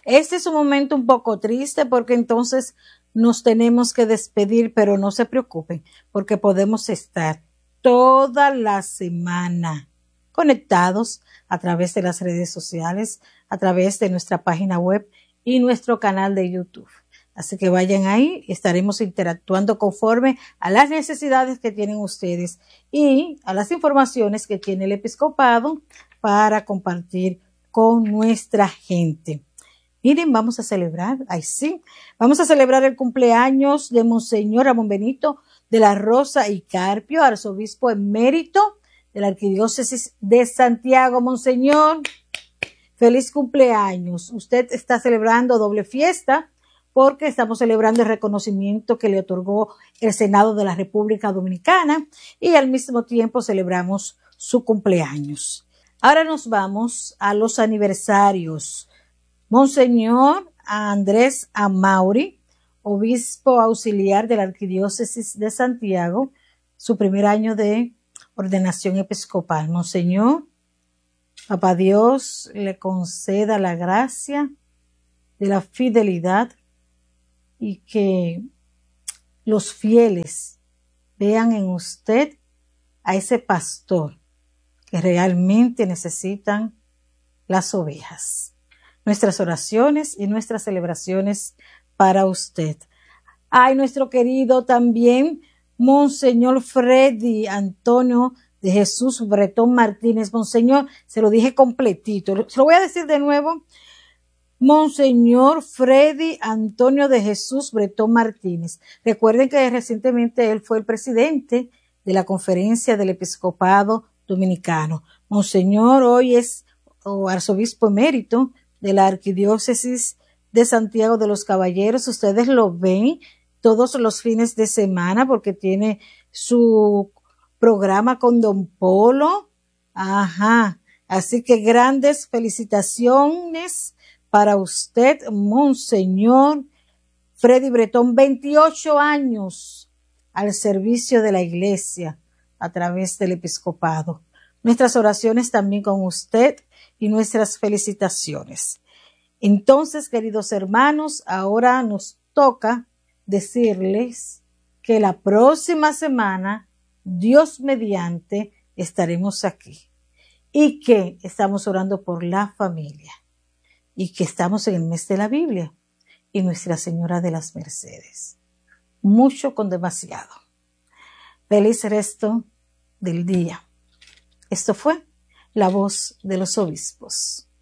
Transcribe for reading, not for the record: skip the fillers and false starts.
Este es un momento un poco triste porque entonces nos tenemos que despedir, pero no se preocupen porque podemos estar toda la semana conectados a través de las redes sociales, a través de nuestra página web y nuestro canal de YouTube. Así que vayan ahí, estaremos interactuando conforme a las necesidades que tienen ustedes y a las informaciones que tiene el episcopado para compartir con nuestra gente. Miren, vamos a celebrar, vamos a celebrar el cumpleaños de Monseñor Ramón Benito de la Rosa y Carpio, arzobispo emérito de la Arquidiócesis de Santiago. Monseñor, feliz cumpleaños. Usted está celebrando doble fiesta porque estamos celebrando el reconocimiento que le otorgó el Senado de la República Dominicana y al mismo tiempo celebramos su cumpleaños. Ahora nos vamos a los aniversarios. Monseñor Andrés Amauri, obispo auxiliar de la Arquidiócesis de Santiago, su primer año de ordenación episcopal. Monseñor, Papá Dios le conceda la gracia de la fidelidad y que los fieles vean en usted a ese pastor que realmente necesitan las ovejas. Nuestras oraciones y nuestras celebraciones para usted. Ay, nuestro querido también Monseñor Freddy Antonio de Jesús Bretón Martínez. Monseñor, se lo dije completito. Se lo voy a decir de nuevo. Monseñor Freddy Antonio de Jesús Bretón Martínez. Recuerden que recientemente él fue el presidente de la Conferencia del Episcopado Dominicano. Monseñor hoy es arzobispo emérito de la Arquidiócesis de Santiago de los Caballeros. Ustedes lo ven todos los fines de semana porque tiene su programa con Don Polo. Así que grandes felicitaciones para usted, Monseñor Freddy Bretón, 28 años al servicio de la Iglesia a través del episcopado. Nuestras oraciones también con usted y nuestras felicitaciones. Entonces, queridos hermanos, ahora nos toca decirles que la próxima semana, Dios mediante, estaremos aquí y que estamos orando por la familia y que estamos en el mes de la Biblia y Nuestra Señora de las Mercedes. Mucho con demasiado. Feliz resto del día. Esto fue La Voz de los Obispos.